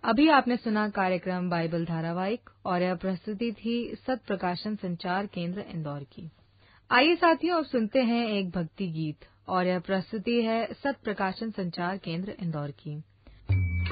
अभी आपने सुना कार्यक्रम बाइबल धारावाहिक और यह प्रस्तुति थी सत प्रकाशन संचार केंद्र इंदौर की। आइए साथियों अब सुनते हैं एक भक्ति गीत और यह प्रस्तुति है सत प्रकाशन संचार केंद्र इंदौर की।